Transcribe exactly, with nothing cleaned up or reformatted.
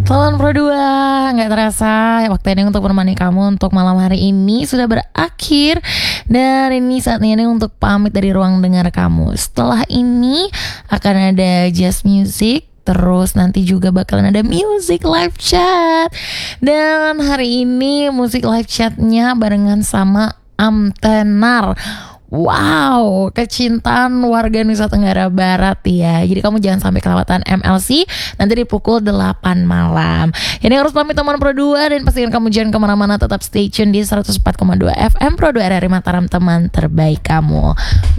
Telan Pro dua, nggak terasa waktu ini untuk menemani kamu untuk malam hari ini sudah berakhir. Dan ini saatnya ini untuk pamit dari ruang dengar kamu. Setelah ini akan ada jazz music, terus nanti juga bakalan ada music live chat. Dan hari ini musik live chatnya barengan sama Amtenar. Wow, kecintaan warga Nusa Tenggara Barat ya. Jadi kamu jangan sampai kelewatan M L C nanti di pukul delapan malam. Ini harus pamit teman Pro dua dan pastikan kamu jangan kemana-mana, tetap stay tune di seratus empat koma dua F M Pro dua R R I Mataram, teman terbaik kamu.